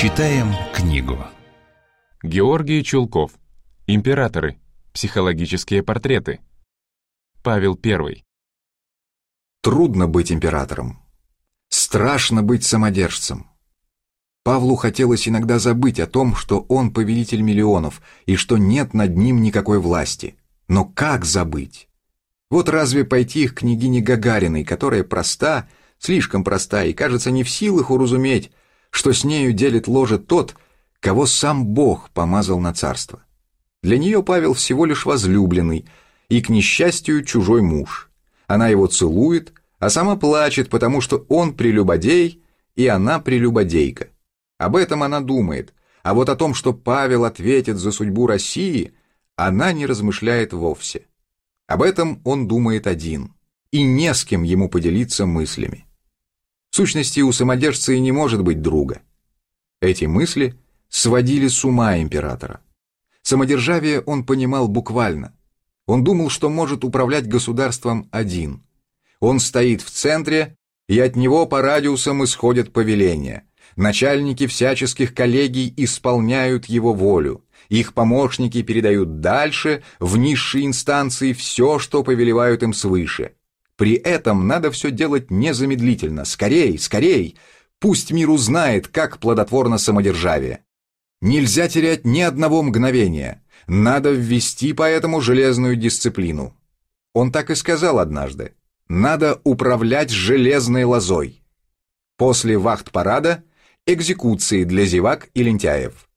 Читаем книгу. Георгий Чулков. Императоры. Психологические портреты. Павел I. Трудно быть императором. Страшно быть самодержцем. Павлу хотелось иногда забыть о том, что он повелитель миллионов и что нет над ним никакой власти. Но как забыть? Вот разве пойти к княгине Гагариной, которая проста, слишком проста и, кажется, не в силах уразуметь, что с нею делит ложе тот, кого сам Бог помазал на царство. Для нее Павел всего лишь возлюбленный и, к несчастью, чужой муж. Она его целует, а сама плачет, потому что он прелюбодей, и она прелюбодейка. Об этом она думает, а вот о том, что Павел ответит за судьбу России, она не размышляет вовсе. Об этом он думает один, и не с кем ему поделиться мыслями. В сущности, у самодержца и не может быть друга. Эти мысли сводили с ума императора. Самодержавие он понимал буквально. Он думал, что может управлять государством один. Он стоит в центре, и от него по радиусам исходят повеления. Начальники всяческих коллегий исполняют его волю. Их помощники передают дальше, в низшие инстанции, все, что повелевают им свыше. При этом надо все делать незамедлительно. Скорей, скорей! Пусть мир узнает, как плодотворно самодержавие. Нельзя терять ни одного мгновения. Надо ввести поэтому железную дисциплину. Он так и сказал однажды. Надо управлять железной лозой. После вахт-парада экзекуции для зевак и лентяев.